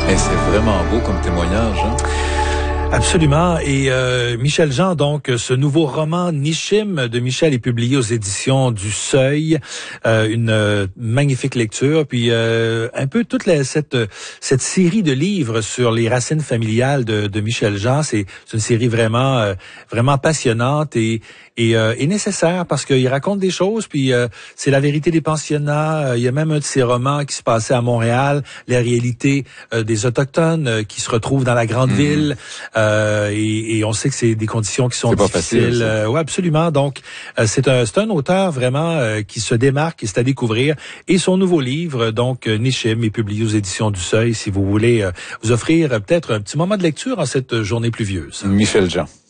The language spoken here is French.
Et c'est vraiment beau comme témoignage, hein? Absolument. Et Michel Jean, donc, ce nouveau roman Nishim de Michel est publié aux éditions du Seuil. Une magnifique lecture. Puis un peu toute cette série de livres sur les racines familiales de Michel Jean. C'est une série vraiment passionnante et nécessaire parce qu'il raconte des choses. Puis c'est la vérité des pensionnats. Il y a même un de ses romans qui se passait à Montréal, la réalité des Autochtones qui se retrouvent dans la grande ville. Et on sait que c'est des conditions qui sont difficiles. Ouais, absolument. Donc, c'est un auteur vraiment qui se démarque et c'est à découvrir. Et son nouveau livre, donc Nishim, est publié aux éditions du Seuil. Si vous voulez vous offrir peut-être un petit moment de lecture en cette journée pluvieuse. Michel Jean.